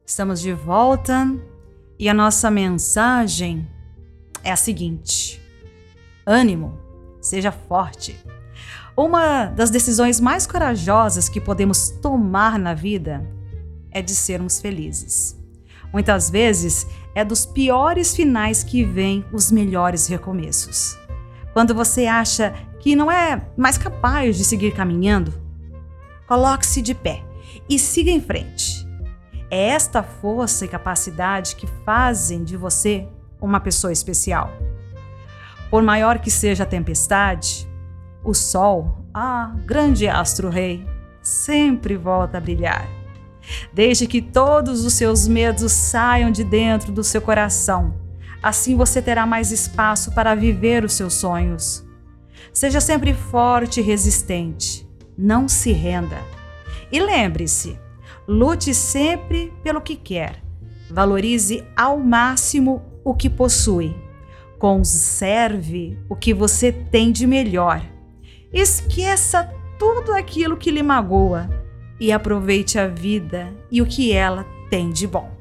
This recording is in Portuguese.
Estamos de volta e a nossa mensagem é a seguinte: ânimo, seja forte. Uma das decisões mais corajosas que podemos tomar na vida é de sermos felizes. Muitas vezes é dos piores finais que vêm os melhores recomeços. Quando você acha que não é mais capaz de seguir caminhando, coloque-se de pé e siga em frente. É esta força e capacidade que fazem de você uma pessoa especial. Por maior que seja a tempestade, o sol, grande astro-rei, sempre volta a brilhar. Desde que todos os seus medos saiam de dentro do seu coração, assim você terá mais espaço para viver os seus sonhos. Seja sempre forte e resistente. Não se renda. E lembre-se, lute sempre pelo que quer. Valorize ao máximo o que possui. Conserve o que você tem de melhor. Esqueça tudo aquilo que lhe magoa e aproveite a vida e o que ela tem de bom.